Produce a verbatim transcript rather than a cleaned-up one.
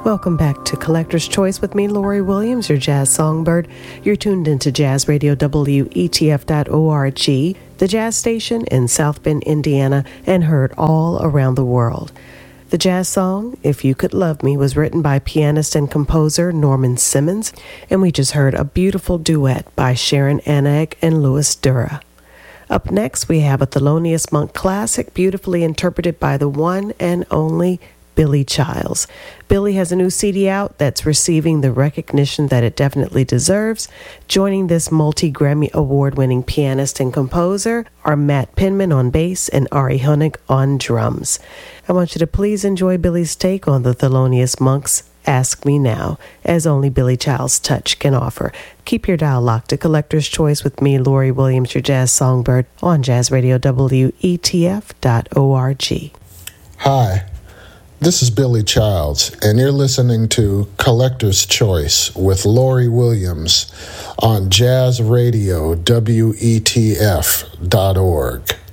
Welcome back to Collector's Choice with me, Lori Williams, your jazz songbird. You're tuned into Jazz Radio W E T F dot org, the jazz station in South Bend, Indiana, and heard all around the world. The jazz song, If You Could Love Me, was written by pianist and composer Norman Simmons, and we just heard a beautiful duet by Sharon Anag and Louis Dura. Up next, we have a Thelonious Monk classic, beautifully interpreted by the one and only Billy Childs. Billy has a new C D out that's receiving the recognition that it definitely deserves. Joining this multi-Grammy award-winning pianist and composer are Matt Penman on bass and Ari Honig on drums. I want you to please enjoy Billy's take on the Thelonious Monk's Ask Me Now, as only Billy Child's touch can offer. Keep your dial locked to Collector's Choice with me, Lori Williams, your jazz songbird, on Jazz Radio W E T F dot org. Hi, this is Billy Childs, and you're listening to Collector's Choice with Lori Williams on Jazz Radio W E T F dot org.